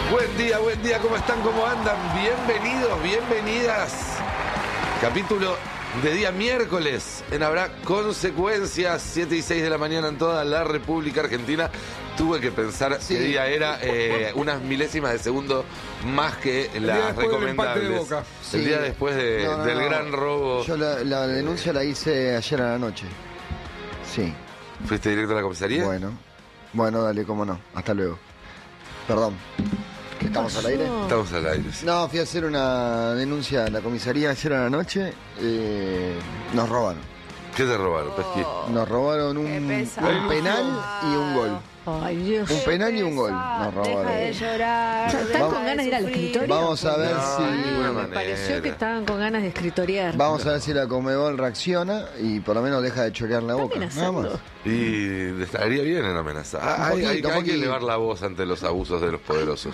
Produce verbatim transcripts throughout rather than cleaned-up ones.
Buen día, buen día, ¿cómo están? ¿Cómo andan? Bienvenidos, bienvenidas. Capítulo de día miércoles en Habrá Consecuencias, siete y seis de la mañana en toda la República Argentina. Tuve que pensar sí. qué día era, eh, unas milésimas de segundo más que las recomendables. De Boca. El Sí. día después de, no, no, del no. gran robo. Yo la, la denuncia la hice ayer a la noche. Sí. ¿Fuiste directo a la comisaría? Bueno, bueno, dale, cómo no. Hasta luego. Perdón. ¿Estamos al aire? Estamos al aire, sí. No, fui a hacer una denuncia a la comisaría ayer a la noche. Eh, nos robaron. ¿Qué te robaron, Pesqui? Nos robaron un, un penal y un gol. Ay, Dios. Un penal y un gol. Nos robaron. Deja de llorar. ¿Están Vamos- con ganas de ir al escritorio? Vamos a ver No, si... de ninguna Me manera. pareció que estaban con ganas de escritoriar. Vamos a ver si la Comebol reacciona y por lo menos deja de chorear la boca. Nada amenazando. más. Y estaría bien en amenaza. Ah, Un hay, poquito, hay- un hay que poquito. elevar la voz ante los abusos de los poderosos.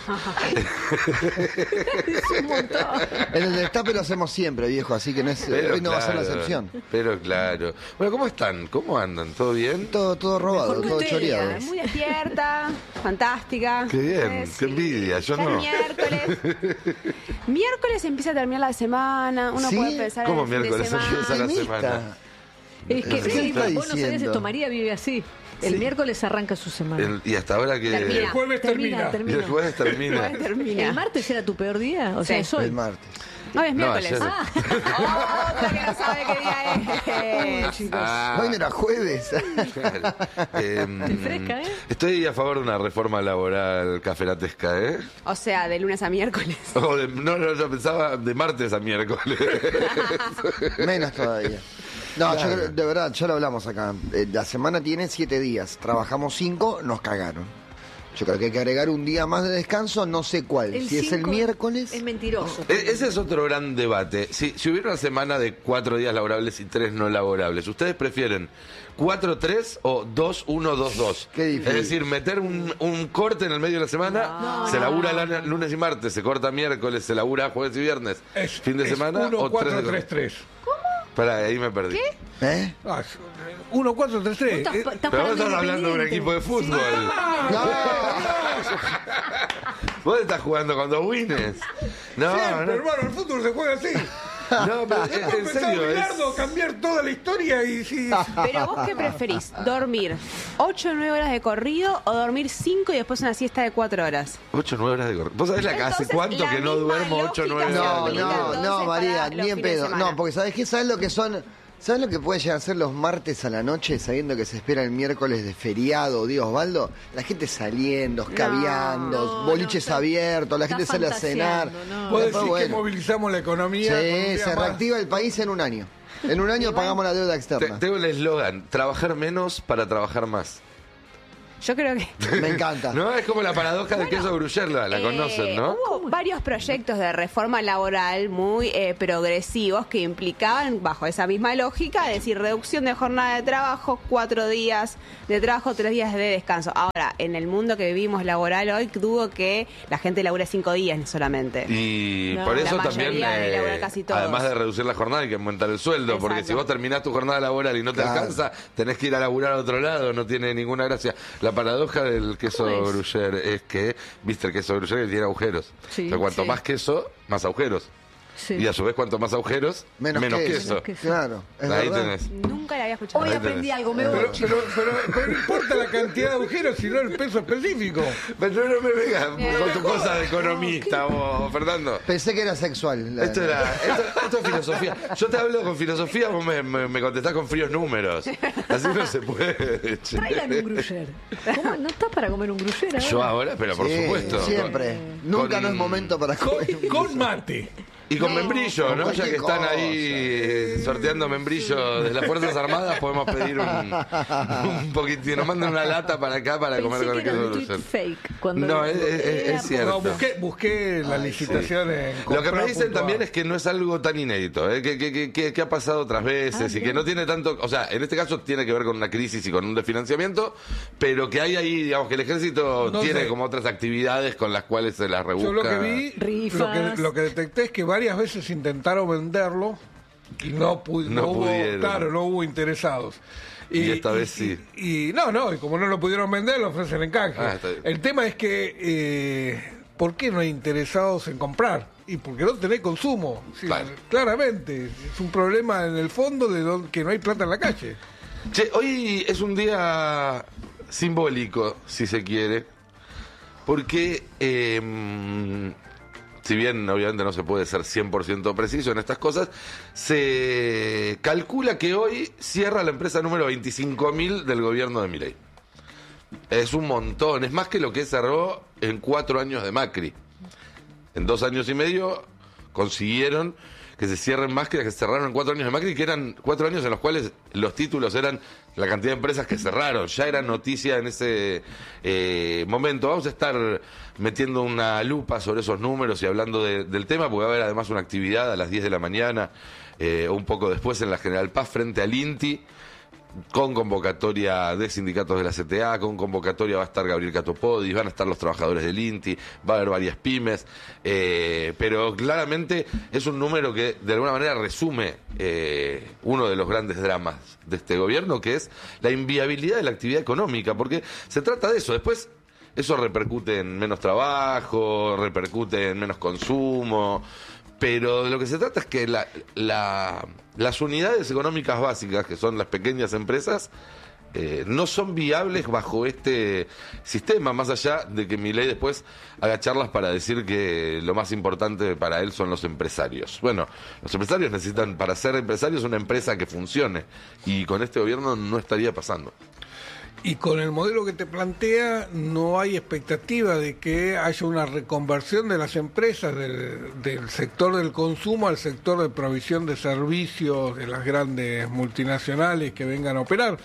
Es un montón. En el destape lo hacemos siempre, viejo, así que no es, Pero hoy no va a ser la claro, excepción. Pero claro. Bueno, ¿cómo están? ¿Cómo andan? ¿Todo bien? Todo, todo robado, Mejor que todo ustedes. choreado. Muy despierta, fantástica. Qué bien, Eh, qué sí. envidia, yo Ya es no. miércoles. Miércoles empieza a terminar la semana. Uno ¿Sí? puede pensar ¿Cómo en el fin de miércoles semana. empieza la Optimista. semana? Es que ¿Qué sí, está vos no sabés diciendo? esto, María vive así. El Sí. miércoles arranca su semana. El- y hasta ahora que... Termina. Eh, El jueves termina. Y el termina. jueves termina. Jueves termina. ¿El martes era tu peor día? O sea, Sí. es hoy. El martes. No, es No, miércoles. ayer. Ah. Otra que no sabe qué día es. Ah, Hoy no era jueves. claro. Em, Estoy fresca, ¿eh? Estoy a favor de una reforma laboral caferatesca, ¿eh? O sea, de lunes a miércoles. O de- no, no, yo pensaba de martes a miércoles. Menos todavía. No, Claro. yo creo, de verdad, ya lo hablamos acá. Eh, La semana tiene siete días. Trabajamos cinco, nos cagaron. Yo creo que hay que agregar un día más de descanso, no sé cuál. El si es el cinco miércoles. Es mentiroso. E- Ese es otro gran debate. Si, si hubiera una semana de cuatro días laborables y tres no laborables, ¿ustedes prefieren cuatro tres o dos uno dos dos? Qué difícil. Es decir, meter un, un corte en el medio de la semana, No, se no. labura la- lunes y martes, se corta miércoles, se labura jueves y viernes, Es, fin de es semana uno o cuatro tres de- tres tres. Pará, ahí me perdí. ¿Eh? Ah, es- uno cuatro tres Vos tres. estás- Eh, estás Pero vos parando estás hablando de un Independiente. equipo de fútbol. No, Vos estás jugando con dos wins. No, Siempre, no, hermano, el fútbol se juega así. no, pero en, en Empezó serio, es... Bilardo, cambiar toda la historia y sí. Pero vos qué preferís, dormir ocho o nueve horas de corrido o dormir cinco y después una siesta de cuatro horas. ocho o nueve horas de corrido. ¿Vos sabés la que hace Entonces, cuánto la que no misma duermo ocho o lógica nueve se horas? no, aplica no, entonces no, para María, los ni en fines de pedo. semana. No, porque ¿sabés qué? ¿Sabés lo que son? ¿Sabes lo que pueden llegar a ser los martes a la noche sabiendo que se espera el miércoles de feriado, Dios Osvaldo? La gente saliendo, escabeando, no, boliches no, abiertos, la está gente sale a cenar. fantaseando, no. Vos Después, decís que bueno, movilizamos la economía. con un sí, día se más. reactiva el país en un año. En un año pagamos la deuda Te- externa. tengo el eslogan, trabajar menos para trabajar más. Yo creo que... Me encanta. No, es como la paradoja del queso gruyère, la, la Eh, conocen, ¿no? Hubo varios proyectos de reforma laboral muy eh, progresivos que implicaban, bajo esa misma lógica, es decir, reducción de jornada de trabajo, cuatro días de trabajo, tres días de descanso. Ahora, en el mundo que vivimos laboral hoy, dudo que la gente labure cinco días solamente. Y No, por la eso mayoría también, de eh, laburar casi todos. además de reducir la jornada, hay que aumentar el sueldo, porque Exacto. si vos terminás tu jornada laboral y no te Claro. alcanza, tenés que ir a laburar a otro lado, no tiene ninguna gracia. La paradoja del queso ¿Cómo es? gruyère es que, viste, el queso gruyère tiene agujeros. Sí, o sea, cuanto sí. más queso, más agujeros. Sí. Y a su vez, cuanto más agujeros, Menos, menos, queso. queso. Menos queso. Claro, es Ahí verdad. tenés. Nunca la había escuchado. Hoy Ahí aprendí tenés. algo, me voy. Pero, pero, pero, pero no importa la cantidad de agujeros, sino el peso específico. Pero no me vengas con tu cosa de economista, vos, Fernando. Pensé que era sexual. la- Esto, era, esto, esto es filosofía. Yo te hablo con filosofía, vos me, me, me contestás con fríos números. Así no se puede. che. Traigan un gruyère. ¿Cómo? ¿No estás para comer un gruyère ahora? Yo ahora, pero por Sí, supuesto. siempre. Con- Nunca con- no es momento para Con, comer. un con guiso. mate. Y con membrillo, Con ¿no? Ya que cualquier están cosa. ahí eh, sorteando membrillo de las Fuerzas Armadas, podemos pedir un, un poquitín. Nos mandan una lata para acá para Pensé comer con que el era queso un tweet gruyère. fake. Cuando No, es, es- es Era cierto. No, busqué, busqué la Ay, licitación en Lo que me dicen compra punto a. también es que no es algo tan inédito, ¿eh? que, que, que- que- que ha pasado otras veces Ah, y que bien. no tiene tanto, o sea, en este caso tiene que ver con una crisis y con un desfinanciamiento, pero que hay ahí, digamos, que el ejército No tiene sé. como otras actividades con las cuales se las rebusca. Yo lo que vi, Rifas. lo que, lo que detecté es que varias veces intentaron venderlo y no, pu- No no hubo, pudieron. claro, no hubo interesados. Y esta vez sí. Y, y no, no, y como no lo pudieron vender, lo ofrecen en canje. Ah, está bien. El tema es que eh, ¿por qué no hay interesados en comprar? Y porque no tenés consumo. Sí, Claro. Claramente, es un problema en el fondo de don- que no hay plata en la calle. Che, hoy es un día simbólico, si se quiere, porque eh, si bien obviamente no se puede ser cien por ciento preciso en estas cosas, se calcula que hoy cierra la empresa número veinticinco mil del gobierno de Milei. Es un montón, es más que lo que cerró en cuatro años de Macri. En dos años y medio consiguieron que se cierren más que las que se cerraron en cuatro años de Macri, que eran cuatro años en los cuales los títulos eran la cantidad de empresas que cerraron. Ya era noticia en ese eh, momento. Vamos a estar metiendo una lupa sobre esos números y hablando de, del tema, porque va a haber además una actividad a las diez de la mañana, eh, un poco después en la General Paz, frente al INTI, con convocatoria de sindicatos de la C T A, con convocatoria va a estar Gabriel Catopodis, van a estar los trabajadores del INTI, va a haber varias pymes, eh, pero claramente es un número que de alguna manera resume eh, uno de los grandes dramas de este gobierno, que es la inviabilidad de la actividad económica, porque se trata de eso. Después eso repercute en menos trabajo, repercute en menos consumo, pero de lo que se trata es que la, la, las unidades económicas básicas, que son las pequeñas empresas, eh, no son viables bajo este sistema, más allá de que Milei después haga charlas para decir que lo más importante para él son los empresarios. Bueno, los empresarios necesitan, para ser empresarios, una empresa que funcione, y con este gobierno no estaría pasando. Y con el modelo que te plantea, no hay expectativa de que haya una reconversión de las empresas del, del sector del consumo al sector de provisión de servicios de las grandes multinacionales que vengan a operar,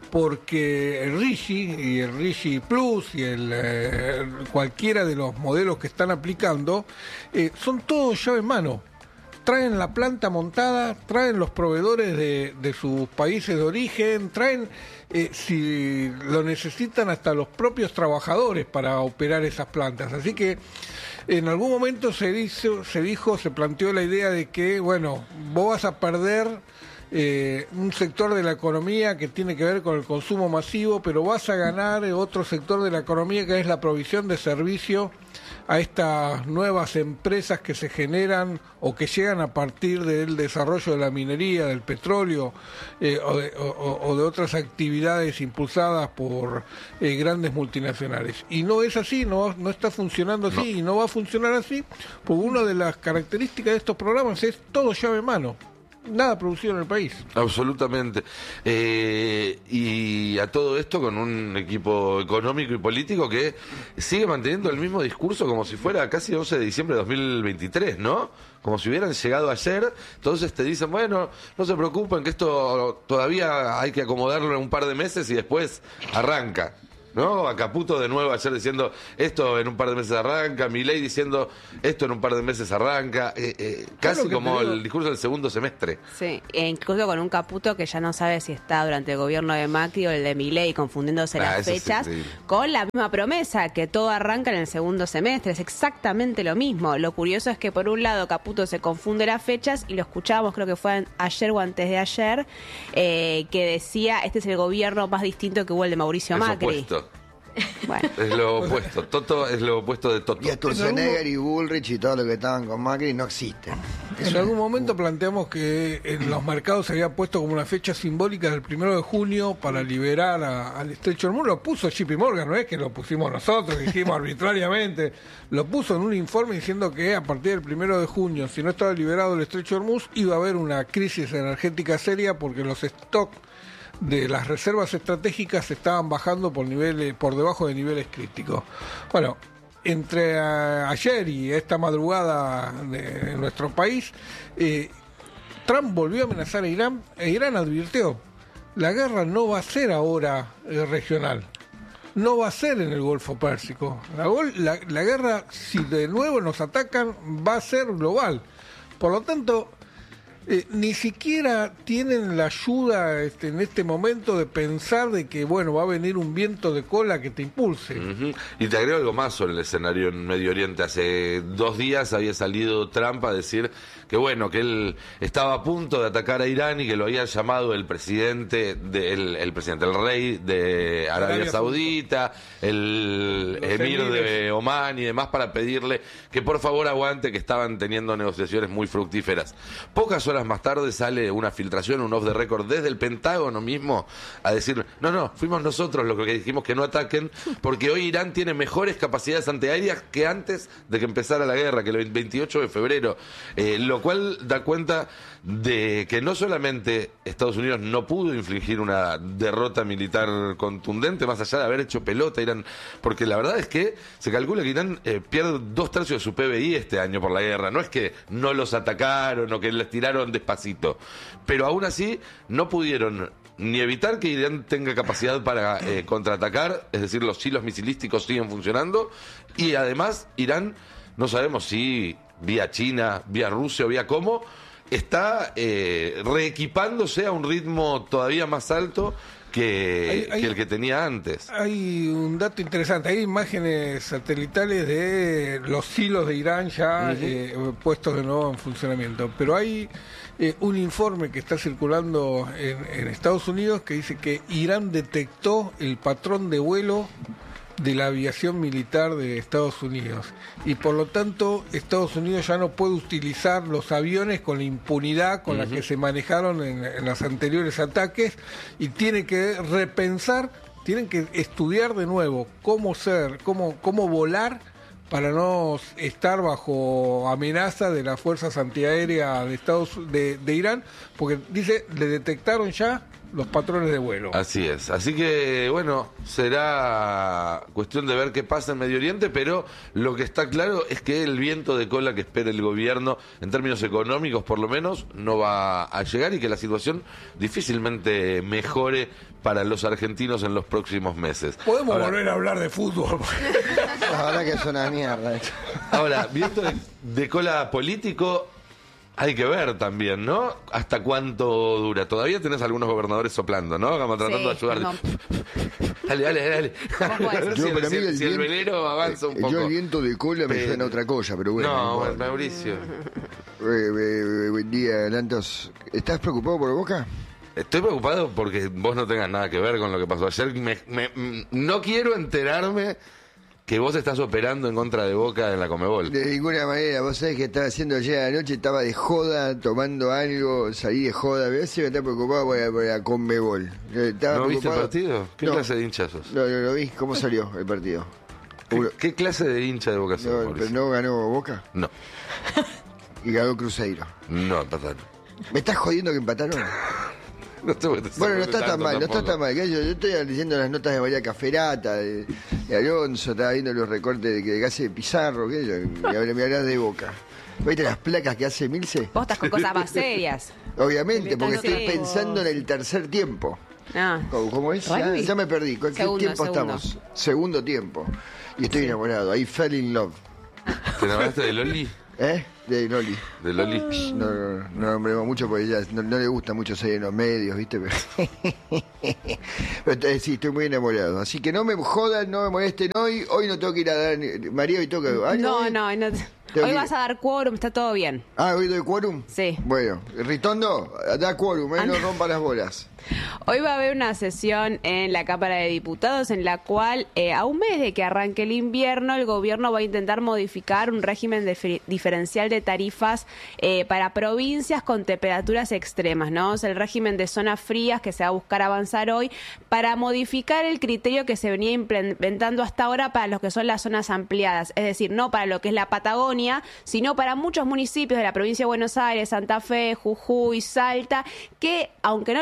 porque el Rigi y el Rigi Plus y el eh, cualquiera de los modelos que están aplicando eh, son todos llave en mano. Traen la planta montada, traen los proveedores de, de sus países de origen, traen, eh, si lo necesitan, hasta los propios trabajadores para operar esas plantas. Así que en algún momento se dijo, se dijo, se planteó la idea de que, bueno, vos vas a perder eh, un sector de la economía que tiene que ver con el consumo masivo, pero vas a ganar otro sector de la economía que es la provisión de servicio a estas nuevas empresas que se generan o que llegan a partir del desarrollo de la minería, del petróleo eh, o, de, o, o de otras actividades impulsadas por eh, grandes multinacionales. Y no es así, no, no está funcionando así, no. Y no va a funcionar así, porque una de las características de estos programas es todo llave en mano. Nada producido en el país. Absolutamente. Eh, y a todo esto con un equipo económico y político que sigue manteniendo el mismo discurso como si fuera casi once de diciembre de dos mil veintitrés, ¿no? Como si hubieran llegado ayer. Entonces te dicen, bueno, no se preocupen que esto todavía hay que acomodarlo en un par de meses y después arranca. ¿No? A Caputo de nuevo ayer diciendo esto en un par de meses arranca, Milei diciendo esto en un par de meses arranca, eh, eh, casi como el discurso del segundo semestre. Sí, e incluso con un Caputo que ya no sabe si está durante el gobierno de Macri o el de Milei, confundiéndose Ah, las eso es fechas, increíble. con la misma promesa, que todo arranca en el segundo semestre, es exactamente lo mismo. Lo curioso es que por un lado Caputo se confunde las fechas, y lo escuchábamos, creo que fue ayer o antes de ayer, eh, que decía, este es el gobierno más distinto que hubo el de Mauricio Es Macri. opuesto. Bueno. Es lo opuesto. Toto es lo opuesto de Toto. Y Sturzenegger y Bullrich y todo lo que estaban con Macri no existen. En algún momento planteamos que en los mercados se había puesto como una fecha simbólica del primero de junio para liberar a- al estrecho Hormuz. Lo puso J P Morgan, no es que lo pusimos nosotros, que hicimos arbitrariamente. Lo puso en un informe diciendo que a partir del primero de junio, si no estaba liberado el estrecho Hormuz, iba a haber una crisis energética seria porque los stocks de las reservas estratégicas se estaban bajando por niveles, por debajo de niveles críticos. Bueno, entre a, ayer y esta madrugada de, en nuestro país, eh, Trump volvió a amenazar a Irán, e Irán advirtió, la guerra no va a ser ahora eh, regional, no va a ser en el Golfo Pérsico. La, gol- la, la guerra, si de nuevo nos atacan, va a ser global. Por lo tanto, Eh, ni siquiera tienen la ayuda este, en este momento de pensar de que, bueno, va a venir un viento de cola que te impulse. Uh-huh. Y te agrego algo más sobre el escenario en Medio Oriente. Hace dos días había salido Trump a decir que, bueno, que él estaba a punto de atacar a Irán y que lo había llamado el presidente, de, el, el presidente, el rey de Arabia, Arabia Saudita, el Los emir emires. de Omán y demás, para pedirle que por favor aguante, que estaban teniendo negociaciones muy fructíferas. Pocas horas más tarde sale una filtración, un off the record desde el Pentágono mismo a decir, no, no, fuimos nosotros los que dijimos que no ataquen, porque hoy Irán tiene mejores capacidades antiaéreas que antes de que empezara la guerra, que el veintiocho de febrero, eh, lo cual da cuenta de que no solamente Estados Unidos no pudo infligir una derrota militar contundente, más allá de haber hecho pelota a Irán, porque la verdad es que se calcula que Irán eh, pierde dos tercios de su P B I este año por la guerra. No es que no los atacaron o que les tiraron despacito, pero aún así no pudieron ni evitar que Irán tenga capacidad para eh, contraatacar, es decir, los hilos misilísticos siguen funcionando, y además Irán, no sabemos si vía China, vía Rusia o vía cómo, está eh, reequipándose a un ritmo todavía más alto que, hay, hay, que el que tenía antes. Hay un dato interesante, hay imágenes satelitales de los hilos de Irán ya uh-huh. eh, puestos de nuevo en funcionamiento, pero hay eh, un informe que está circulando en, en Estados Unidos que dice que Irán detectó el patrón de vuelo de la aviación militar de Estados Unidos y por lo tanto Estados Unidos ya no puede utilizar los aviones con la impunidad con uh-huh. la que se manejaron en, en los anteriores ataques, y tiene que repensar, tienen que estudiar de nuevo cómo ser, cómo, cómo volar para no estar bajo amenaza de las fuerzas antiaéreas de Estados de, de Irán, porque dice, le detectaron ya los patrones de vuelo. Así es. Así que, bueno, será cuestión de ver qué pasa en Medio Oriente, pero lo que está claro es que el viento de cola que espera el gobierno, en términos económicos por lo menos, no va a llegar, y que la situación difícilmente mejore para los argentinos en los próximos meses. Podemos Ahora, volver a hablar de fútbol. La verdad que es una mierda. Ahora, viento de, de cola político, hay que ver también, ¿no? ¿Hasta cuánto dura? Todavía tenés algunos gobernadores soplando, ¿no? Como tratando sí, de ayudar. No. Dale, dale, dale. Yo, si, para si, mí el si el viento, velero avanza un eh, poco. Yo el viento de cola me Pero- suena a otra cosa, pero bueno. No, no bueno, importa. Mauricio. Eh, eh, eh, buen día, Lantos. ¿Estás preocupado por Boca? Estoy preocupado porque vos no tengas nada que ver con lo que pasó ayer. Me- me- mm, no quiero enterarme que vos estás operando en contra de Boca en la Conmebol. De ninguna manera. Vos sabés que estaba haciendo ayer a la noche, estaba de joda, tomando algo, salí de joda. A ver si me está preocupado por la, por la Conmebol. Eh, Estaba ¿No viste el preocupado. partido? ¿Qué No. clase de hincha sos? No, no lo vi. ¿Cómo salió el partido? ¿Qué, Uno- qué clase de hincha de Boca sos, No, Mauricio? pero no ganó Boca No, y ganó Cruzeiro. no, empataron. ¿Me estás jodiendo que empataron? No te, te Bueno, no está tan tanto mal, no está tampoco. tan mal. que Yo, yo estoy leyendo las notas de María Caferata, de, de Alonso, estaba viendo los recortes de, de que hace Pizarro, que yo, me, habla- me hablas de Boca. ¿Viste las placas que hace Milce? Vos estás con cosas más serias. Obviamente, porque Sí. estoy pensando en el tercer tiempo. Ah. ¿Cómo, cómo es? Ya, Rugby. ya me perdí. ¿Con qué Segundo, tiempo segundo. estamos? Segundo tiempo. Y estoy enamorado. I fell in love. ¿Te enamoraste de Loli? ¿Eh? De Loli. De Loli. No, no, no, no nombremos mucho porque ella no, no le gusta mucho salir en los medios, ¿viste? Pero, Pero entonces, sí, estoy muy enamorado. Así que no me jodan, no me molesten hoy. Hoy no tengo que ir a dar... María, hoy tengo que... ah, No, hoy- no, no. Tengo Hoy que- vas a dar quórum, está todo bien. Ah, ¿hoy doy quórum? Sí. Bueno, Ritondo, da quórum, ¿eh? No rompa las bolas. Hoy va a haber una sesión en la Cámara de Diputados en la cual, eh, a un mes de que arranque el invierno, el gobierno va a intentar modificar un régimen de diferencial de tarifas eh, para provincias con temperaturas extremas, ¿no? Es el régimen de zonas frías que se va a buscar avanzar hoy para modificar el criterio que se venía implementando hasta ahora para lo que son las zonas ampliadas, es decir, no para lo que es la Patagonia, sino para muchos municipios de la provincia de Buenos Aires, Santa Fe, Jujuy, Salta, que, aunque no lo querían,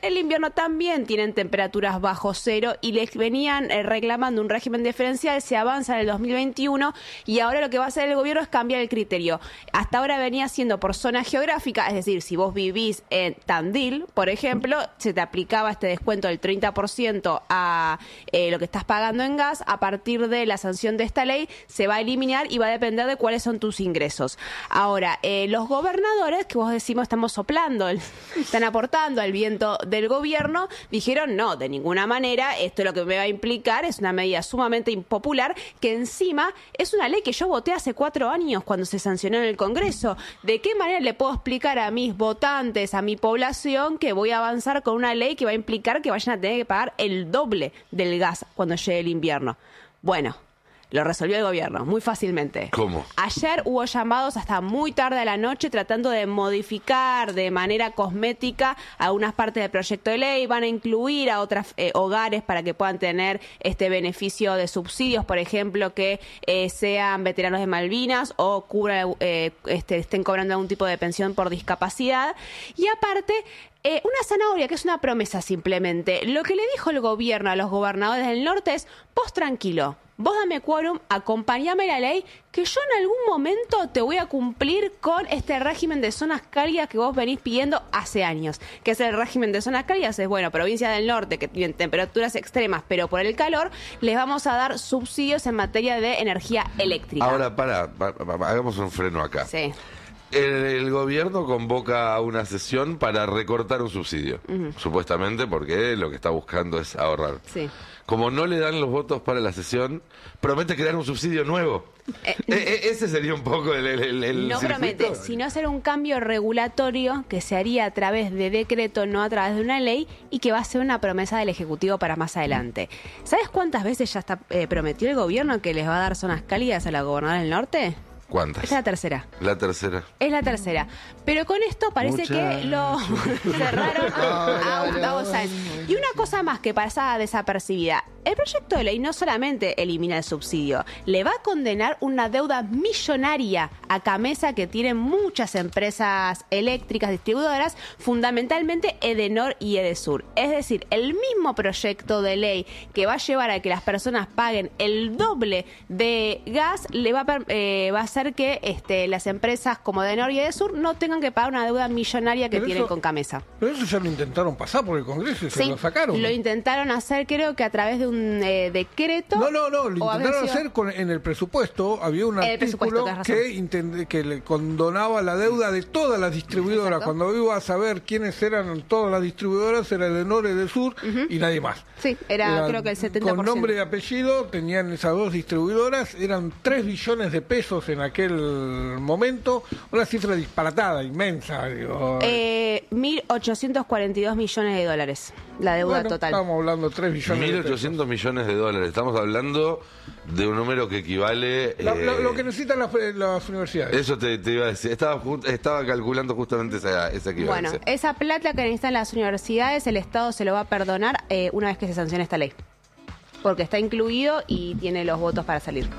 En el invierno también tienen temperaturas bajo cero y les venían eh, reclamando un régimen diferencial, se avanza en el dos mil veintiuno y ahora lo que va a hacer el gobierno es cambiar el criterio. Hasta ahora venía siendo por zona geográfica, es decir, si vos vivís en Tandil, por ejemplo, se te aplicaba este descuento del treinta por ciento a eh, lo que estás pagando en gas. A partir de la sanción de esta ley se va a eliminar y va a depender de cuáles son tus ingresos. Ahora, eh, los gobernadores, que vos decimos estamos soplando, el, están aportando al viento del gobierno, dijeron no, de ninguna manera, esto lo que me va a implicar es una medida sumamente impopular, que encima es una ley que yo voté hace cuatro años cuando se sancionó en el Congreso. ¿De qué manera le puedo explicar a mis votantes, a mi población, que voy a avanzar con una ley que va a implicar que vayan a tener que pagar el doble del gas cuando llegue el invierno? Bueno, lo resolvió el gobierno muy fácilmente. ¿Cómo? Ayer hubo llamados hasta muy tarde a la noche tratando de modificar de manera cosmética algunas partes del proyecto de ley. Van a incluir a otros eh, hogares para que puedan tener este beneficio de subsidios, por ejemplo, que eh, sean veteranos de Malvinas o cubra, eh, este, estén cobrando algún tipo de pensión por discapacidad. Y aparte, Eh, una zanahoria, que es una promesa simplemente. Lo que le dijo el gobierno a los gobernadores del norte es, vos tranquilo, vos dame quórum, acompañame la ley, que yo en algún momento te voy a cumplir con este régimen de zonas cálidas que vos venís pidiendo hace años. ¿Qué es el régimen de zonas cálidas? Es, bueno, provincias del norte que tienen temperaturas extremas, pero por el calor, les vamos a dar subsidios en materia de energía eléctrica. Ahora, para, para, para hagamos un freno acá. Sí. El, el gobierno convoca a una sesión para recortar un subsidio, uh-huh. supuestamente porque lo que está buscando es ahorrar. Sí. Como no le dan los votos para la sesión, promete crear un subsidio nuevo. Eh, eh, ese sería un poco el, el, el No circuito. promete, sino hacer un cambio regulatorio que se haría a través de decreto, no a través de una ley, y que va a ser una promesa del Ejecutivo para más adelante. ¿Sabes cuántas veces ya está eh, prometió el gobierno que les va a dar zonas cálidas a la gobernadora del norte? ¿Cuántas? Es la tercera. La tercera. Es la tercera. Pero con esto parece Mucha... que lo cerraron a Gustavo Sáenz. Y una cosa más que pasaba desapercibida. El proyecto de ley no solamente elimina el subsidio, le va a condenar una deuda millonaria a Camesa que tienen muchas empresas eléctricas distribuidoras, fundamentalmente Edenor y Edesur. Es decir, el mismo proyecto de ley que va a llevar a que las personas paguen el doble de gas, le va a, eh, va a hacer que este, las empresas como Edenor y Edesur no tengan que pagar una deuda millonaria que pero tienen eso, con Camesa. Pero eso ya lo intentaron pasar por el Congreso y Sí, se lo sacaron. Lo intentaron hacer, creo que a través de un Eh, decreto. No, no, no, lo intentaron sido... hacer con, en el presupuesto. Había un el artículo que, intent, que le condonaba la deuda de todas las distribuidoras. Exacto. Cuando iba a saber quiénes eran todas las distribuidoras, era de Norte, de Sur uh-huh. y nadie más. Sí, era, era creo que el setenta por ciento. Con nombre y apellido tenían esas dos distribuidoras, eran tres billones de pesos en aquel momento, una cifra disparatada, inmensa. Digo. Eh, mil ochocientos cuarenta y dos millones de dólares, la deuda bueno, total. Estamos hablando de tres billones mil ochocientos millones de dólares. Estamos hablando de un número que equivale... Lo, eh, lo, lo que necesitan las, las universidades. Eso te, te iba a decir. Estaba, estaba calculando justamente esa, esa equivalencia. Bueno, esa plata que necesitan las universidades, el Estado se lo va a perdonar eh, una vez que se sancione esta ley. Porque está incluido y tiene los votos para salir.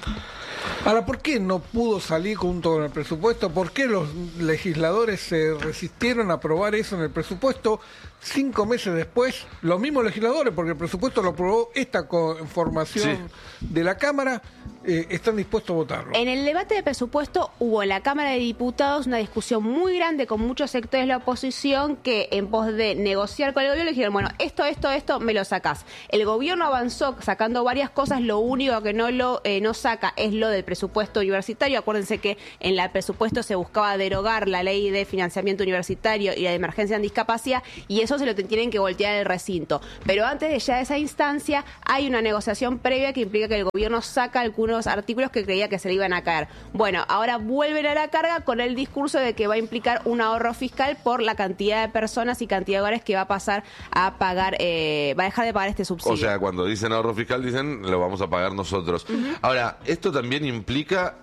Ahora, ¿por qué no pudo salir junto con el presupuesto? ¿Por qué los legisladores se resistieron a aprobar eso en el presupuesto? Cinco meses después, los mismos legisladores, porque el presupuesto lo aprobó esta conformación sí. de la Cámara, eh, están dispuestos a votarlo. En el debate de presupuesto hubo en la Cámara de Diputados una discusión muy grande con muchos sectores de la oposición que en pos de negociar con el gobierno dijeron, bueno, esto, esto, esto, me lo sacás. El gobierno avanzó sacando varias cosas, lo único que no lo eh, no saca es lo del presupuesto universitario. Acuérdense que en el presupuesto se buscaba derogar la ley de financiamiento universitario y la de emergencia en discapacidad, y eso se lo tienen que voltear el recinto. Pero antes de ya esa instancia, hay una negociación previa que implica que el gobierno saca algunos artículos que creía que se le iban a caer. Bueno, ahora vuelven a la carga con el discurso de que va a implicar un ahorro fiscal por la cantidad de personas y cantidad de hogares que va a pasar a pagar, eh, va a dejar de pagar este subsidio. O sea, cuando dicen ahorro fiscal, dicen lo vamos a pagar nosotros. Uh-huh. Ahora, esto también implica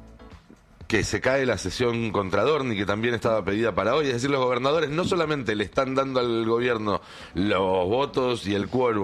que se cae la sesión contra Adorni, que también estaba pedida para hoy. Es decir, los gobernadores no solamente le están dando al gobierno los votos y el quórum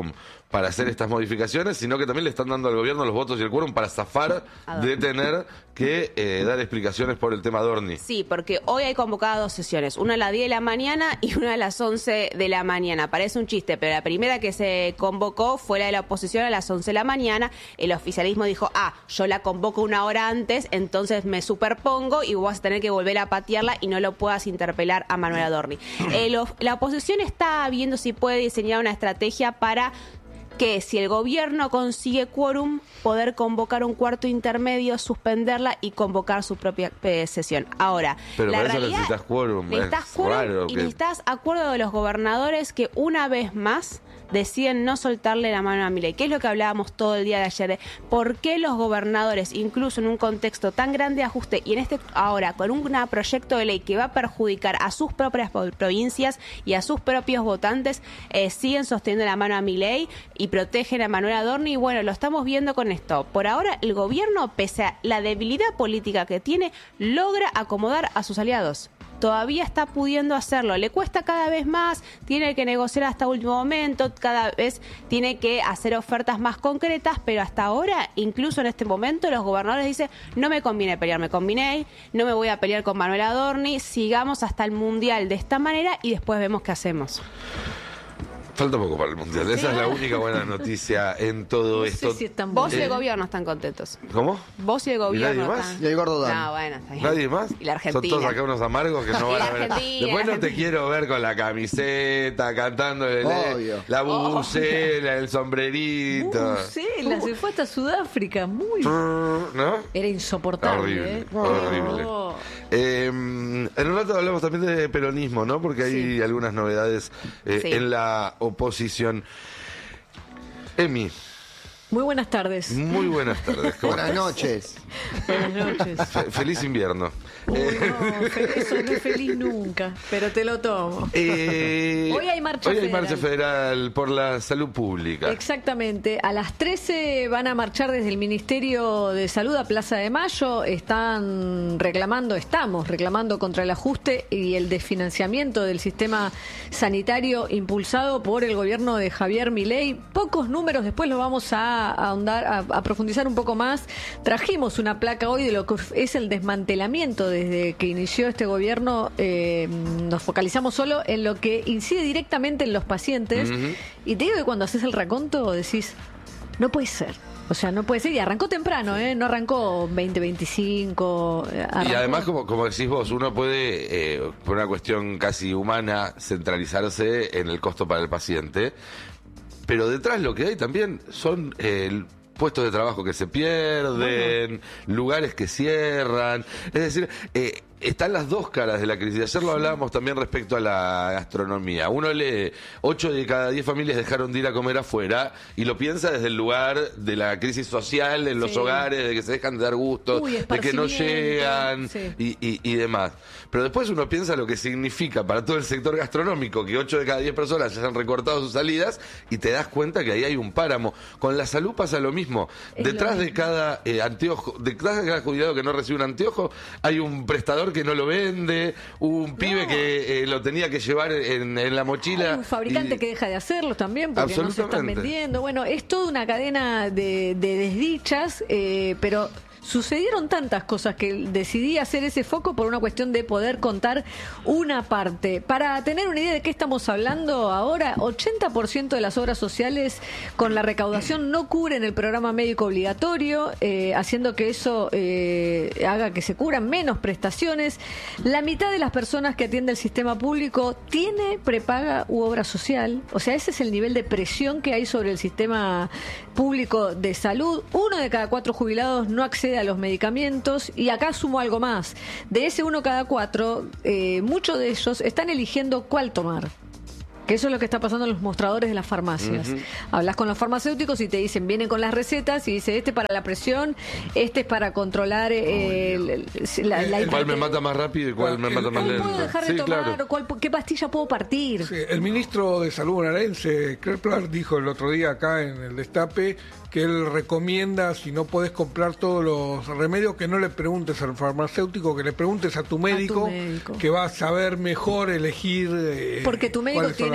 para hacer estas modificaciones, sino que también le están dando al gobierno los votos y el quórum para zafar de tener que eh, dar explicaciones por el tema Dorni. Sí, porque hoy hay convocadas dos sesiones, una a las diez de la mañana y una a las once de la mañana. Parece un chiste, pero la primera que se convocó fue la de la oposición a las once de la mañana. El oficialismo dijo, ah, yo la convoco una hora antes, entonces me superpongo y vos vas a tener que volver a patearla y no lo puedas interpelar a Manuel Adorni. Eh, lo, la oposición está viendo si puede diseñar una estrategia para que si el gobierno consigue quórum, poder convocar un cuarto intermedio, suspenderla y convocar su propia eh, sesión. Ahora, pero la para realidad, eso necesitas quórum. necesitas Es quórum raro y que... necesitas acuerdo de los gobernadores que una vez más deciden no soltarle la mano a Milei, que es lo que hablábamos todo el día de ayer, de por qué los gobernadores, incluso en un contexto tan grande de ajuste y en este ahora con un proyecto de ley que va a perjudicar a sus propias provincias y a sus propios votantes, eh, siguen sosteniendo la mano a Milei y protegen a Manuel Adorni. Y bueno, lo estamos viendo con esto. Por ahora, el gobierno, pese a la debilidad política que tiene, logra acomodar a sus aliados. Todavía está pudiendo hacerlo. Le cuesta cada vez más, tiene que negociar hasta último momento, cada vez tiene que hacer ofertas más concretas, pero hasta ahora, incluso en este momento, los gobernadores dicen, no me conviene pelearme con Milei, no me voy a pelear con Manuel Adorni, sigamos hasta el Mundial de esta manera y después vemos qué hacemos. Falta poco para el Mundial. Sí. Esa es la única buena noticia en todo no esto. Sé si están Vos eh, y el gobierno están contentos. ¿Cómo? Vos y el gobierno. ¿Y nadie más? Están... Y el gordo Dan. No, bueno, está bien. ¿Nadie más? Y la Argentina. Son todos acá unos amargos que no Y van la a ver. Argentina, Después no la te quiero ver con la camiseta, cantando el, Obvio. la bubucela, el sombrerito. Uh, sí, la se fue hasta Sudáfrica, muy... ¿No? Era insoportable. Horrible, ¿eh? horrible. Oh. Eh, en un rato hablamos también de peronismo, ¿no? Porque hay Sí. algunas novedades eh, Sí. en la oposición. Emi, Muy buenas tardes. muy buenas tardes. ¿Cómo Buenas estás? noches. Buenas noches. Fe- feliz invierno. Uy, Eh, no, fe- eso no es feliz nunca, pero te lo tomo. eh, Hoy hay marcha hoy hay federal. marcha federal por la salud pública. Exactamente. A las trece van a marchar desde el Ministerio de Salud a Plaza de Mayo. Están reclamando, estamos reclamando contra el ajuste y el desfinanciamiento del sistema sanitario impulsado por el gobierno de Javier Milei. Pocos números, después lo vamos a ahondar, a, a profundizar un poco más. Trajimos una placa hoy de lo que es el desmantelamiento desde que inició este gobierno. Eh, nos focalizamos solo en lo que incide directamente en los pacientes. Ujú. Y te digo que cuando haces el raconto decís, no puede ser. O sea, no puede ser. Y arrancó temprano, ¿eh? No arrancó veinte veinticinco. eh, Y arrancó- además, como, como decís vos, uno puede, eh, por una cuestión casi humana, centralizarse en el costo para el paciente, pero detrás lo que hay también son eh, puestos de trabajo que se pierden, lugares que cierran. Es decir, eh, están las dos caras de la crisis. Ayer lo hablábamos también respecto a la gastronomía. Uno lee, ocho de cada diez familias dejaron de ir a comer afuera y lo piensa desde el lugar de la crisis social en los Sí. hogares, de que se dejan de dar gusto, Uy, de que no esparcimiento, llegan sí. y, y, y demás. Pero después uno piensa lo que significa para todo el sector gastronómico que ocho de cada diez personas ya han recortado sus salidas y te das cuenta que ahí hay un páramo. Con la salud pasa lo mismo. Es Detrás lo de mismo. cada eh, anteojo, detrás de cada jubilado que no recibe un anteojo, hay un prestador que no lo vende, un pibe que eh, lo tenía que llevar en, en la mochila. Hay un fabricante y- que deja de hacerlo también porque no se están Absolutamente. vendiendo. Bueno, es toda una cadena de, de desdichas, eh, pero sucedieron tantas cosas que decidí hacer ese foco por una cuestión de poder contar una parte. Para tener una idea de qué estamos hablando ahora, ochenta por ciento de las obras sociales con la recaudación no cubren el programa médico obligatorio, eh, haciendo que eso eh, haga que se cubran menos prestaciones. La mitad de las personas que atiende el sistema público tiene prepaga u obra social. O sea, ese es el nivel de presión que hay sobre el sistema público de salud. Uno de cada cuatro jubilados no accede a los medicamentos y acá sumo algo más. De ese uno cada cuatro, eh, muchos de ellos están eligiendo cuál tomar. Que eso es lo que está pasando en los mostradores de las farmacias. Ujú. Hablas con los farmacéuticos y te dicen, vienen con las recetas y dice, este para la presión, este es para controlar eh, el- el- la, la ¿Cuál me hiperten- mata más rápido y cuál me El- mata más ¿Cuál lento? puedo dejar de Sí, tomar? claro. ¿O cuál- ¿Qué pastilla puedo partir? Sí, el ministro de Salud bonaerense, Krepler, dijo el otro día acá en el Destape que él recomienda, si no podés comprar todos los remedios, que no le preguntes al farmacéutico, que le preguntes a tu médico, médico. que va a saber mejor elegir. eh, Porque tu médico cuáles son tiene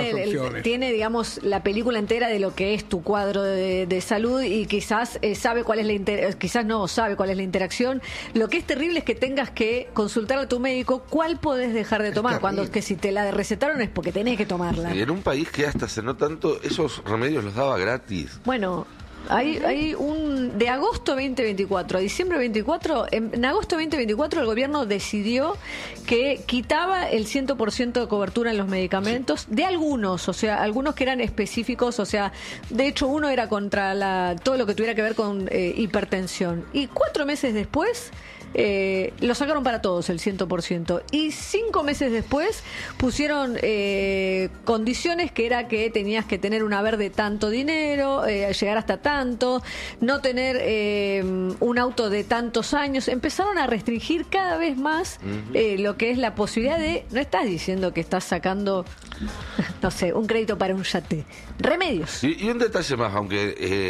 tiene, el, opciones. tiene, digamos, la película entera de lo que es tu cuadro de, de salud y quizás eh, sabe cuál es la inter quizás no sabe cuál es la interacción. Lo que es terrible es que tengas que consultar a tu médico cuál podés dejar de tomar, cuando que si te la recetaron es porque tenés que tomarla. Y en un país que hasta hace no tanto, esos remedios los daba gratis. Bueno, hay, hay un de agosto veinte veinticuatro a diciembre veinticuatro, en, en agosto veinte veinticuatro el gobierno decidió que quitaba el cien por ciento de cobertura en los medicamentos de algunos, o sea, algunos que eran específicos, o sea, de hecho uno era contra la todo lo que tuviera que ver con eh, hipertensión. Y cuatro meses después Eh, lo sacaron para todos el cien por ciento y cinco meses después pusieron eh, condiciones que era que tenías que tener un haber de tanto dinero, eh, llegar hasta tanto, no tener eh, un auto de tantos años. Empezaron a restringir cada vez más eh, lo que es la posibilidad de, no estás diciendo que estás sacando no sé, un crédito para un yate, remedios. Y, y un detalle más, aunque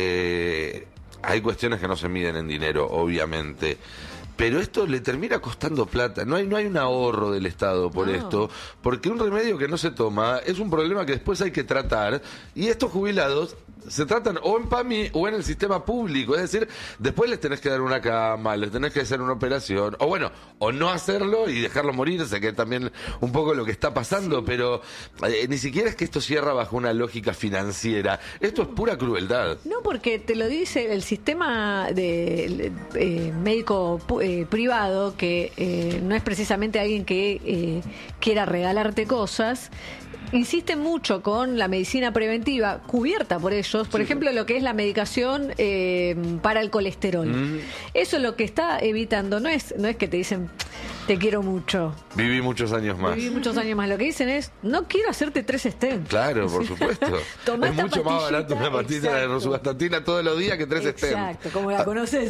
eh, hay cuestiones que no se miden en dinero, obviamente, pero esto le termina costando plata. No hay no hay un ahorro del Estado por No. esto, porque un remedio que no se toma es un problema que después hay que tratar, y estos jubilados se tratan o en PAMI o en el sistema público, es decir, después les tenés que dar una cama, les tenés que hacer una operación, o bueno, o no hacerlo y dejarlo morirse, que es también un poco lo que está pasando, sí. Pero eh, ni siquiera es que esto cierra bajo una lógica financiera, esto es pura crueldad. No, porque te lo dice el sistema de eh, médico eh, privado, que eh, no es precisamente alguien que eh, quiera regalarte cosas. Insiste mucho con la medicina preventiva cubierta por ellos, por sí. ejemplo, lo que es la medicación eh, para el colesterol. Mm. Eso es lo que está evitando, no es no es que te dicen te quiero mucho. Viví muchos años más. Viví muchos años más. Lo que dicen es, no quiero hacerte tres stents. Claro, por supuesto. Tomá es mucho más barato una pastilla de rosuvastatina todos los días que tres stents. Exacto, como la conoces.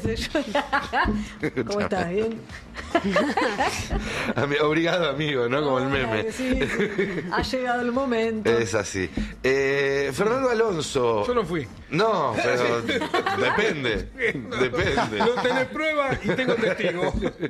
¿Cómo estás? ¿Bien? Obrigado, amigo, ¿no? Como el meme. Sí, sí. Ha llegado el momento. Es así. Eh, Fernando Alonso. Yo no fui. No, pero depende. Depende. No tenés pruebas y tengo testigos.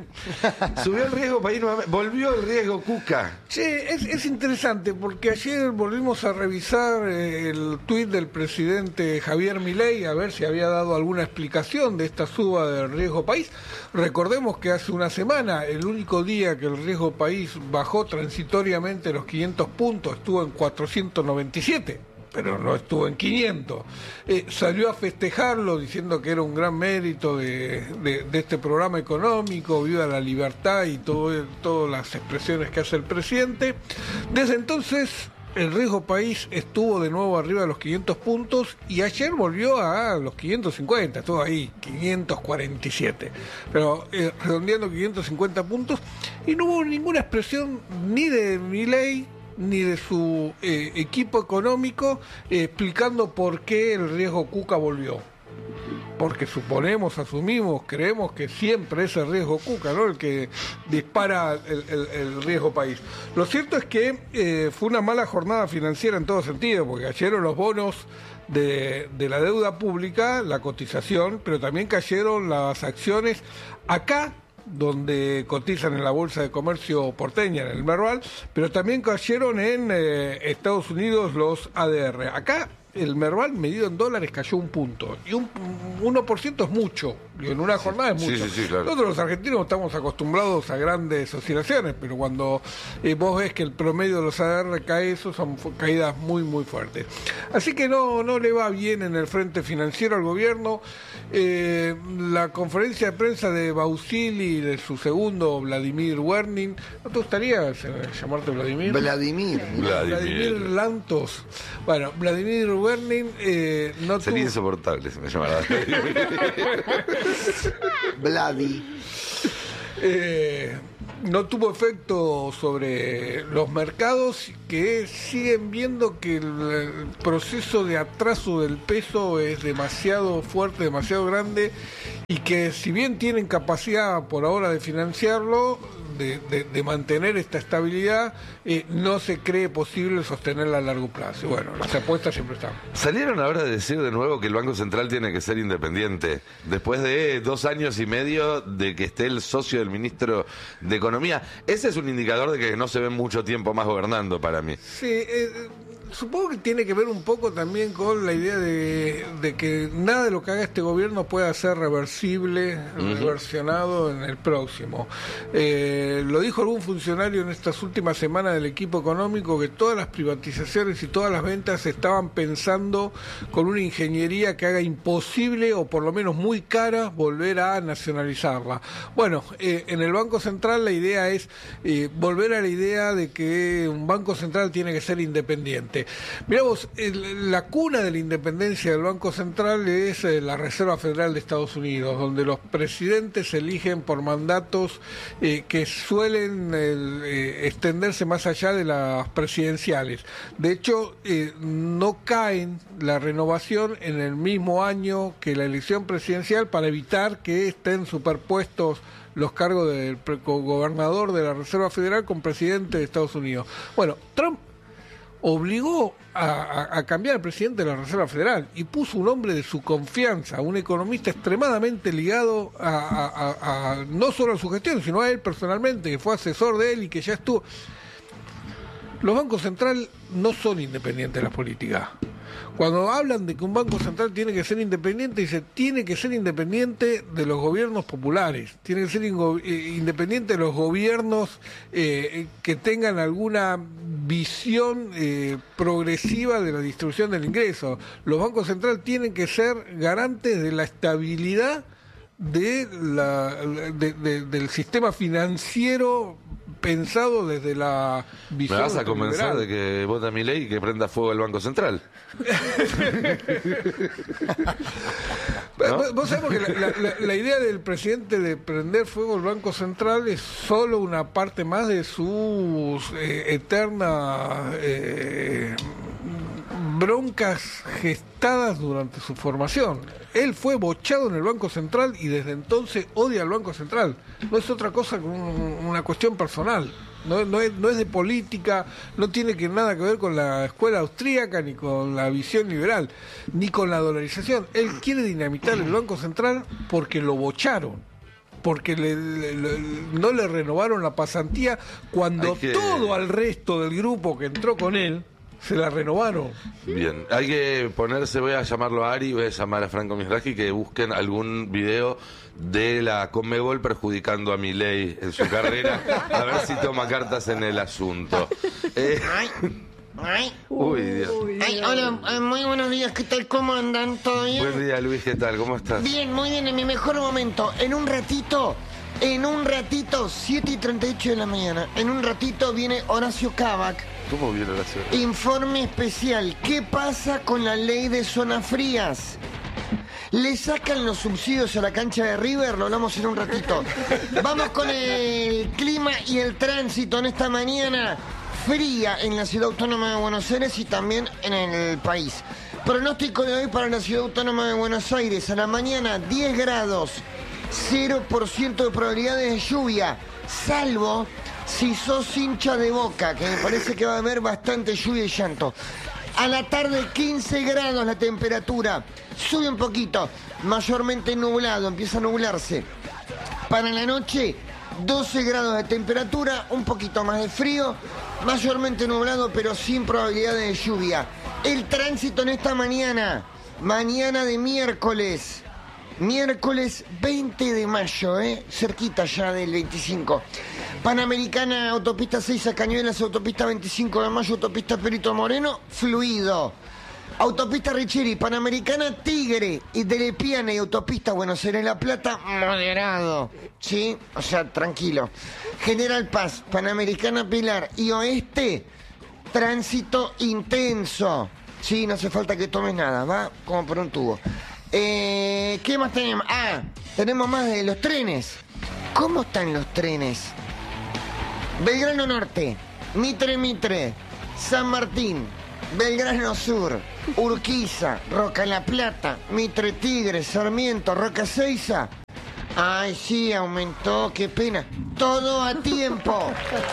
Subió el riesgo país nuevamente. Volvió el riesgo Cuca. Sí, es, es interesante porque ayer volvimos a revisar eh, el tuit del presidente Javier Milei a ver si había dado alguna explicación de esta suba del riesgo país. Recordemos que hace una semana, el único día que el riesgo país bajó transitoriamente los quinientos puntos, estuvo en cuatrocientos noventa y siete. Pero no estuvo en quinientos. Eh, salió a festejarlo diciendo que era un gran mérito de, de, de este programa económico, viva la libertad y todo, todas las expresiones que hace el presidente. Desde entonces el riesgo país estuvo de nuevo arriba de los quinientos puntos y ayer volvió a los quinientos cincuenta, estuvo ahí, quinientos cuarenta y siete. Pero eh, redondeando quinientos cincuenta puntos y no hubo ninguna expresión ni de Milei ni de su eh, equipo económico eh, explicando por qué el riesgo Cuca volvió. Porque suponemos, asumimos, creemos que siempre es el riesgo Cuca, ¿no? El que dispara el, el, el riesgo país. Lo cierto es que eh, fue una mala jornada financiera en todo sentido, porque cayeron los bonos de, de la deuda pública, la cotización, pero también cayeron las acciones acá, donde cotizan en la Bolsa de Comercio porteña, en el Merval, pero también cayeron en eh, Estados Unidos los A D R. Acá el Merval medido en dólares cayó un punto, y un uno por ciento es mucho, y en una jornada es mucho. Sí, sí, sí, claro. Nosotros los argentinos estamos acostumbrados a grandes oscilaciones, pero cuando eh, vos ves que el promedio de los A D R cae, eso son caídas muy, muy fuertes. Así que no, no le va bien en el frente financiero al gobierno. Eh, la conferencia de prensa de Bausili y de su segundo, Vladimir Wernin, ¿no te gustaría llamarte Vladimir? Vladimir. Vladimir. Vladimir Lantos. Bueno, Vladimir Wernin eh, no Sería tuvo... insoportable si me llamara. Vladi. Eh, no tuvo efecto sobre los mercados, que siguen viendo que el proceso de atraso del peso es demasiado fuerte, demasiado grande, y que si bien tienen capacidad por ahora de financiarlo, de, de, de mantener esta estabilidad, eh, no se cree posible sostenerla a largo plazo. Bueno, las apuestas siempre están. Salieron ahora a decir de nuevo que el Banco Central tiene que ser independiente, después de dos años y medio de que esté el socio del ministro de Economía. Ese es un indicador de que no se ven mucho tiempo más gobernando para mí. Sí, eh, supongo que tiene que ver un poco también con la idea de, de que nada de lo que haga este gobierno pueda ser reversible, uh-huh. reversionado en el próximo. Eh, lo dijo algún funcionario en estas últimas semanas del equipo económico, que todas las privatizaciones y todas las ventas estaban pensando con una ingeniería que haga imposible, o por lo menos muy cara, volver a nacionalizarla. Bueno, eh, en el Banco Central la idea es eh, volver a la idea de que un Banco Central tiene que ser independiente. Mirá vos, el, la cuna de la independencia del Banco Central es eh, la Reserva Federal de Estados Unidos, donde los presidentes se eligen por mandatos eh, que suelen eh, extenderse más allá de las presidenciales. De hecho, eh, no caen la renovación en el mismo año que la elección presidencial para evitar que estén superpuestos los cargos del gobernador de la Reserva Federal con presidente de Estados Unidos. Bueno, Trump obligó a, a, a cambiar al presidente de la Reserva Federal y puso un hombre de su confianza, un economista extremadamente ligado a, a, a, a no solo a su gestión, sino a él personalmente, que fue asesor de él y que ya estuvo. Los bancos centrales no son independientes de la política. Cuando hablan de que un banco central tiene que ser independiente, dice, tiene que ser independiente de los gobiernos populares, tiene que ser ingo- eh, independiente de los gobiernos eh, que tengan alguna visión eh, progresiva de la distribución del ingreso. Los bancos centrales tienen que ser garantes de la estabilidad de la, de, de, del sistema financiero pensado desde la visión. ¿Me vas a convencer liberal de que vota mi ley y que prenda fuego el Banco Central? ¿No? Vos sabés que la, la, la, la idea del presidente de prender fuego el Banco Central es solo una parte más de sus eh, eternas eh, broncas gestadas durante su formación. Él fue bochado en el Banco Central y desde entonces odia al Banco Central. No es otra cosa que un, una cuestión personal. No, no, es, no es de política, no tiene que nada que ver con la escuela austríaca, ni con la visión liberal, ni con la dolarización. Él quiere dinamitar el Banco Central porque lo bocharon, porque le, le, le, no le renovaron la pasantía cuando que... todo al resto del grupo que entró con él se la renovaron. Bien, hay que ponerse, voy a llamarlo a Ari, voy a llamar a Franco Misraji, que busquen algún video de la Conmebol perjudicando a Milei en su carrera, a ver si toma cartas en el asunto. Eh... Ay, ay. Uy, Dios. Ay, hola, eh, muy buenos días, ¿qué tal? ¿Cómo andan? ¿Todo bien? Buen día, Luis, ¿qué tal? ¿Cómo estás? Bien, muy bien, en mi mejor momento. En un ratito, en un ratito, siete y treinta y ocho de la mañana, en un ratito viene Horacio Cabac. ¿Cómo viene Horacio? Informe especial. ¿Qué pasa con la ley de zonas frías? ¿Le sacan los subsidios a la cancha de River? Lo hablamos en un ratito. Vamos con el clima y el tránsito en esta mañana fría en la Ciudad Autónoma de Buenos Aires y también en el país. Pronóstico de hoy para la Ciudad Autónoma de Buenos Aires. A la mañana diez grados, cero por ciento de probabilidades de lluvia, salvo si sos hincha de Boca, que me parece que va a haber bastante lluvia y llanto. A la tarde quince grados la temperatura, sube un poquito, mayormente nublado, empieza a nublarse. Para la noche doce grados de temperatura, un poquito más de frío, mayormente nublado pero sin probabilidad de lluvia. El tránsito en esta mañana, mañana de miércoles, miércoles veinte de mayo, ¿eh? Cerquita ya del veinticinco. Panamericana, autopista seis a Cañuelas, autopista veinticinco de mayo, autopista Perito Moreno, fluido. Autopista Richeri, Panamericana Tigre y Telepiana y autopista Buenos Aires La Plata, moderado. ¿Sí? O sea, tranquilo. General Paz, Panamericana Pilar y Oeste, tránsito intenso. Sí, no hace falta que tomes nada, va como por un tubo. Eh, ¿Qué más tenemos? Ah, tenemos más de los trenes. ¿Cómo están los trenes? Belgrano Norte, Mitre Mitre, San Martín, Belgrano Sur, Urquiza, Roca La Plata, Mitre Tigre, Sarmiento, Roca Seiza. Ay, sí, aumentó, qué pena. Todo a tiempo.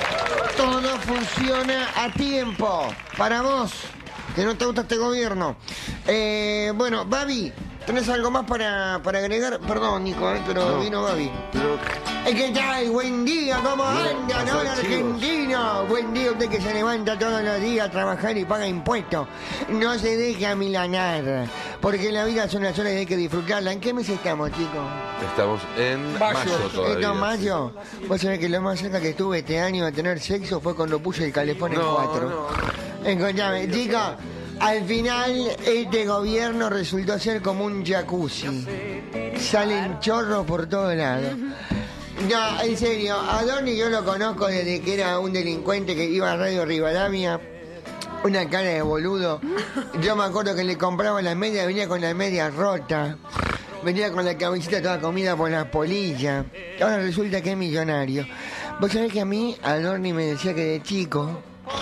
Todo funciona a tiempo. Para vos, que no te gusta este gobierno. Eh, bueno, Babi, ¿Tenés algo más para, para agregar? Perdón, Nico, eh, pero No. vino Gaby. Pero, ¿Qué tal? Buen día, ¿cómo Bien, anda, pasa, no, chicos. argentino? Buen día, usted que se levanta todos los días a trabajar y paga impuestos. No se deje amilanar, porque la vida es una sola y hay que disfrutarla. ¿En qué mes estamos, chicos? estamos en Mayo. mayo, todavía. ¿Esto es mayo? Vos sabés que lo más cerca que estuve este año de tener sexo fue cuando puse el calefón en No, cuatro. no. Escuchame, chicos, al final este gobierno resultó ser como un jacuzzi. Salen chorros por todos lados. No, en serio, a Dorni yo lo conozco desde que era un delincuente que iba a Radio Rivadavia. Una cara de boludo. Yo me acuerdo que le compraba las medias, venía con las medias rotas. Venía con la camiseta toda comida por las polillas. Ahora resulta que es millonario. Vos sabés que a mí, Adorni me decía que de chico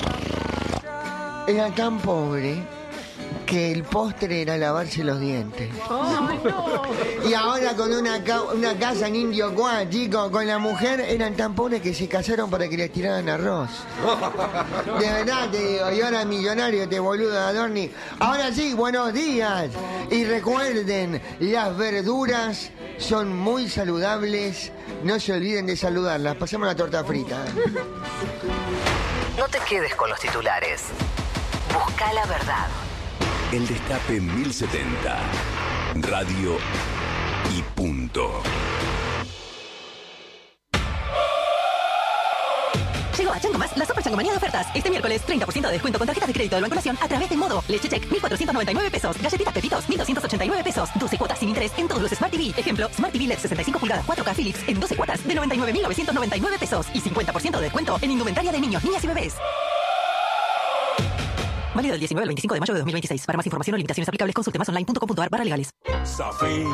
era tan pobre que el postre era lavarse los dientes. Ay, no. Y ahora con una, ca- una casa en Indio Cuá, chicos, con la mujer eran tan pobres que se casaron para que les tiraran arroz. De verdad te digo, y ahora millonario te boludo Adorni. Ahora sí, buenos días. Y recuerden, las verduras son muy saludables. No se olviden de saludarlas. Pasemos la torta frita. No te quedes con los titulares. Busca la verdad. El Destape mil setenta. Radio y punto. Llegó a Chango Más la Super Changomanía de ofertas. Este miércoles, treinta por ciento de descuento con tarjetas de crédito del Banco Nación a través de Modo. Leche Check, mil cuatrocientos noventa y nueve pesos. Galletitas Pepitos, mil doscientos ochenta y nueve pesos. doce cuotas sin interés en todos los Smart T V. Ejemplo, Smart T V L E D sesenta y cinco pulgadas cuatro K Philips en doce cuotas de noventa y nueve mil novecientos noventa y nueve pesos. Y cincuenta por ciento de descuento en indumentaria de niños, niñas y bebés. Válido del diecinueve al veinticinco de mayo de dos mil veintiséis. Para más información o limitaciones aplicables, consulte más online punto com punto a r barra legales. Safi.